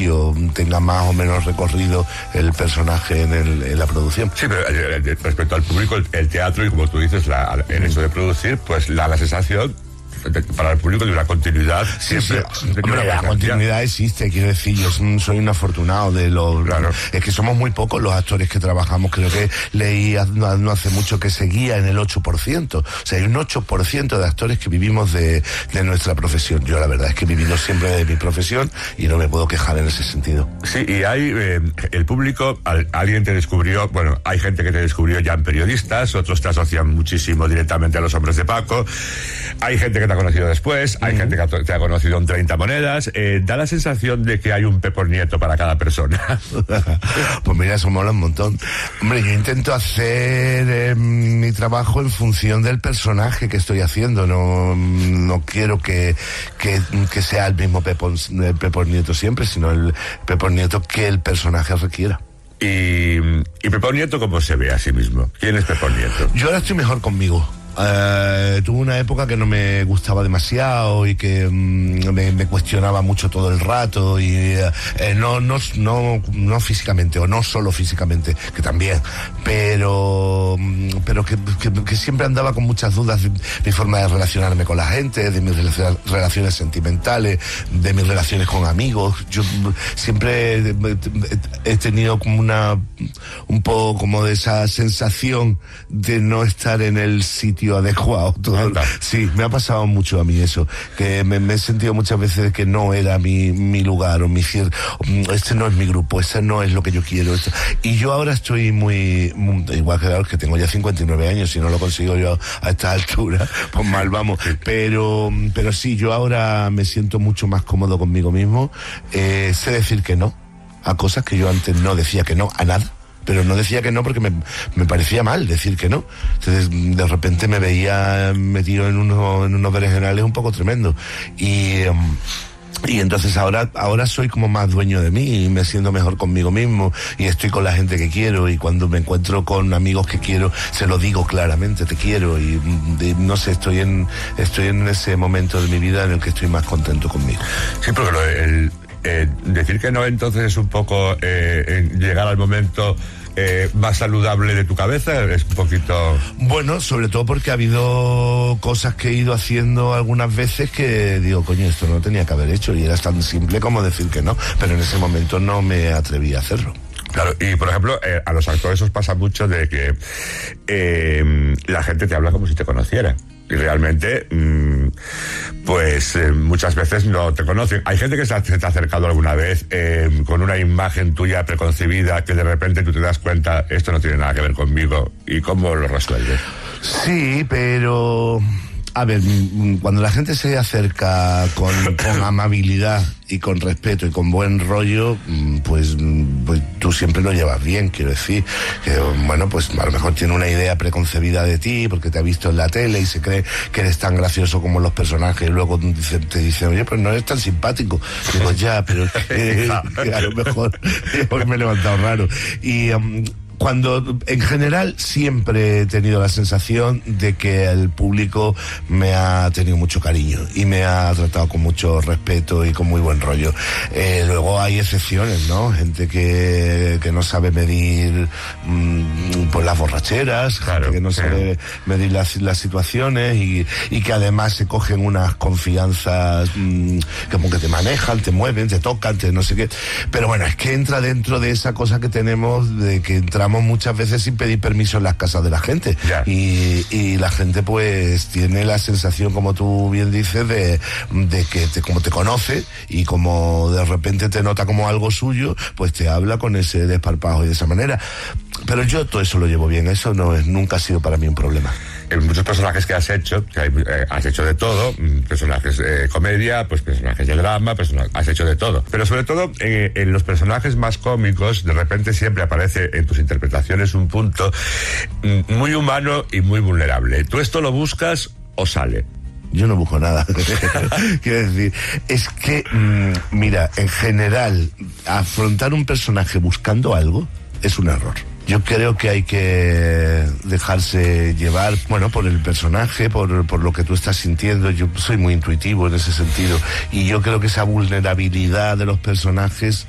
sitio tenga más o menos recorrido el personaje en la producción. Sí, pero respecto al público, el teatro, y como tú dices, el hecho de producir, pues la sensación para el público de una continuidad. Sí, siempre. Sí. Hombre, la continuidad existe, quiero decir, yo soy un afortunado de los... Claro. Es que somos muy pocos los actores que trabajamos, creo que leí no hace mucho que seguía en el 8%. O sea, hay un 8% de actores que vivimos de nuestra profesión. Yo la verdad es que he vivido siempre de mi profesión y no me puedo quejar en ese sentido. Sí, y hay el público, alguien te descubrió, bueno, hay gente que te descubrió ya en periodistas, otros te asocian muchísimo directamente a los Hombres de Paco, hay gente que te ha conocido después, hay gente que te ha conocido en 30 monedas. Da la sensación de que hay un Pepón Nieto para cada persona. Pues mira, eso mola un montón. Hombre, yo intento hacer mi trabajo en función del personaje que estoy haciendo. No quiero que sea el mismo Pepón Nieto siempre, sino el Pepón Nieto que el personaje requiera. ¿Y Pepón Nieto cómo se ve a sí mismo? ¿Quién es Pepón Nieto? Yo ahora estoy mejor conmigo. Tuve una época que no me gustaba demasiado y que me cuestionaba mucho todo el rato y no físicamente, o no solo físicamente, que también, pero que siempre andaba con muchas dudas de mi forma de relacionarme con la gente, de mis relaciones sentimentales, de mis relaciones con amigos. Yo siempre he tenido como un poco como de esa sensación de no estar en el sitio adecuado. Sí, me ha pasado mucho a mí eso, que me he sentido muchas veces que no era mi lugar, o este no es mi grupo, este no es lo que yo quiero. Y yo ahora estoy muy igual, claro, que tengo ya 59 años, si no lo consigo yo a esta altura, pues mal vamos. Pero sí, yo ahora me siento mucho más cómodo conmigo mismo. Sé decir que no a cosas que yo antes no decía que no a nada. Pero no decía que no porque me parecía mal decir que no. Entonces, de repente me veía metido en unos berenjenales un poco tremendos. Y entonces ahora soy como más dueño de mí y me siento mejor conmigo mismo y estoy con la gente que quiero, y cuando me encuentro con amigos que quiero se lo digo claramente, te quiero, y no sé, estoy en ese momento de mi vida en el que estoy más contento conmigo. Sí, porque decir que no entonces es un poco llegar al momento más saludable de tu cabeza, es un poquito... Bueno, sobre todo porque ha habido cosas que he ido haciendo algunas veces que digo, coño, esto no tenía que haber hecho, y era tan simple como decir que no, pero en ese momento no me atreví a hacerlo. Claro, y por ejemplo, a los actores os pasa mucho de que la gente te habla como si te conociera. Y realmente, muchas veces no te conocen. Hay gente que se te ha acercado alguna vez con una imagen tuya preconcebida que de repente tú te das cuenta, esto no tiene nada que ver conmigo. ¿Y cómo lo resuelves? Sí, pero... A ver, cuando la gente se acerca con amabilidad y con respeto y con buen rollo, pues tú siempre lo llevas bien, quiero decir. Que, bueno, pues a lo mejor tiene una idea preconcebida de ti porque te ha visto en la tele y se cree que eres tan gracioso como los personajes, y luego te dicen, oye, pues no eres tan simpático. Digo, ya, pero que a lo mejor hoy me he levantado raro. Y... cuando, en general, siempre he tenido la sensación de que el público me ha tenido mucho cariño y me ha tratado con mucho respeto y con muy buen rollo. Luego hay excepciones, ¿no? Gente que no sabe medir pues las borracheras, claro, gente que no sabe medir las situaciones y que además se cogen unas confianzas como que te manejan, te mueven, te tocan, no sé qué. Pero bueno, es que entra dentro de esa cosa que tenemos de que entramos muchas veces sin pedir permiso en las casas de la gente. Yeah. Y la gente pues tiene la sensación, como tú bien dices, de que como te conoce y como de repente te nota como algo suyo, pues te habla con ese desparpajo y de esa manera. Pero yo todo eso lo llevo bien, eso nunca ha sido para mí un problema. En muchos personajes que has hecho de todo, personajes de comedia, pues personajes de drama, has hecho de todo. Pero sobre todo, en los personajes más cómicos, de repente siempre aparece en tus interpretaciones un punto muy humano y muy vulnerable. ¿Tú esto lo buscas o sale? Yo no busco nada. Quiero decir, es que, mira, en general, afrontar un personaje buscando algo es un error. Yo creo que hay que dejarse llevar, bueno, por el personaje, por lo que tú estás sintiendo. Yo soy muy intuitivo en ese sentido y yo creo que esa vulnerabilidad de los personajes